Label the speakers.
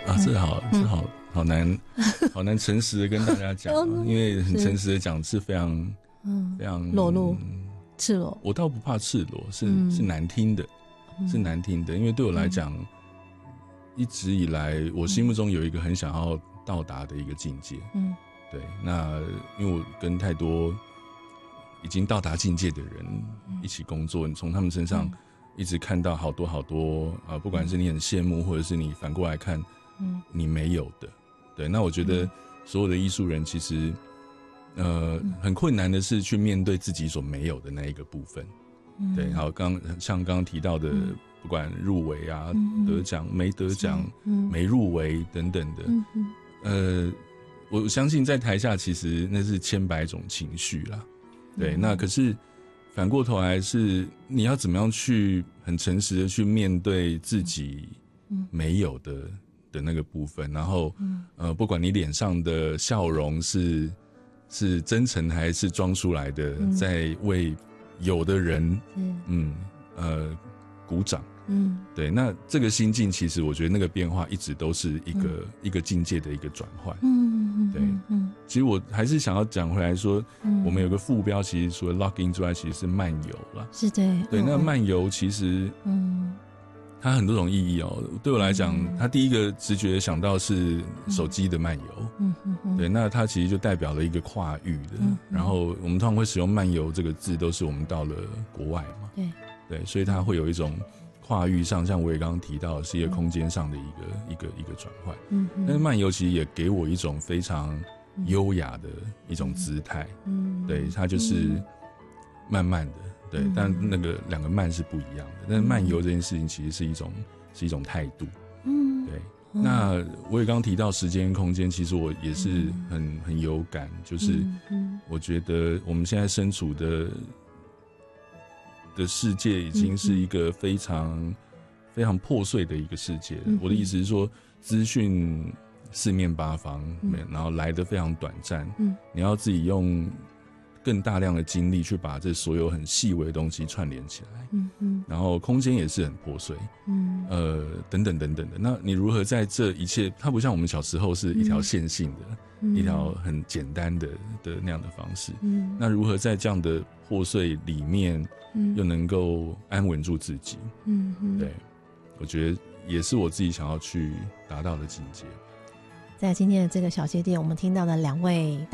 Speaker 1: 啊，这好难，好难诚实的跟大家讲因为很诚实的讲是非常非常
Speaker 2: 裸露、赤裸。
Speaker 1: 我倒不怕赤裸，是难听的，是难听的，因为对我来讲，一直以来我心目中有一个很想要到达的一个境界。对，那因为我跟太多已经到达境界的人一起工作，你从他们身上一直看到好多好多不管是你很羡慕，或者是你反过来看你没有的。对，那我觉得所有的艺术人其实很困难的是去面对自己所没有的那一个部分。对，好，像刚刚提到的不管入围啊、得奖没得奖、没入围等等的我相信在台下其实那是千百种情绪啦。对，那可是反过头来是你要怎么样去很诚实的去面对自己没有的那个部分，然后不管你脸上的笑容是真诚还是装出来的，在为有的人鼓掌。对，那这个心境其实我觉得那个变化一直都是一个境界的一个转换。对，其实我还是想要讲回来说，我们有个副标，其实除了 log in 之外，其实是漫游啦。
Speaker 2: 是的，
Speaker 1: 对，那漫游其实它很多种意义哦。对我来讲，它第一个直觉想到是手机的漫游。对，那它其实就代表了一个跨域的。然后我们通常会使用漫游这个字，都是我们到了国外嘛。对，所以它会有一种跨域上，像我也刚刚提到的是一个空间上的一个转换。但是漫游其实也给我一种非常优雅的一种姿态。对，它就是慢慢的。对，但那个两个慢是不一样的。但是漫游这件事情其实是一种态度。对。那我也刚刚提到时间跟空间，其实我也是很有感，就是我觉得我们现在身处的世界已经是一个非常非常破碎的一个世界。我的意思是说，资讯四面八方，然后来得非常短暂。你要自己用更大量的精力去把这所有很细微的东西串联起来。然后空间也是很破碎。等等等等的。那你如何在这一切，它不像我们小时候是一条线性的，一条很简单的那样的方式。那如何在这样的破碎里面，又能够安稳住自己？对，我觉得也是我自己想要去达到的境界。
Speaker 2: 在今天的这个小谢店，我们听到的两位